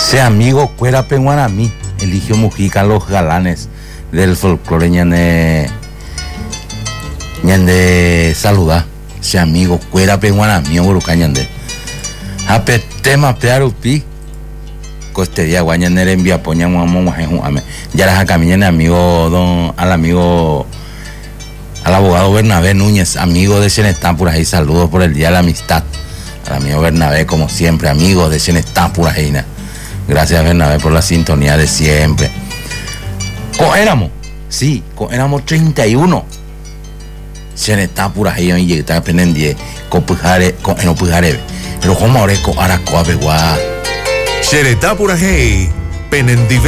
Ese amigo Cuera Penguanamí, Eligio Mujica, los galanes del folclore ñande saluda. Ese amigo Cuera Penguanamí, Uruca ñande. Apetema pearupi. Coste día guañanere envía poña ame. Ya las camiñane amigo al abogado Bernabé Núñez, amigo de Cenestán por ahí, saludos por el Día de la Amistad. Al amigo Bernabé, como siempre, amigo de Cenestán por ahí. Gracias Bernabé por la sintonía de siempre. Éramos 31. Cenestán por ahí, y está pendiente, copujare, no pujare. Pero como ahora aracoa begua. Xeretá por ahí, penendive.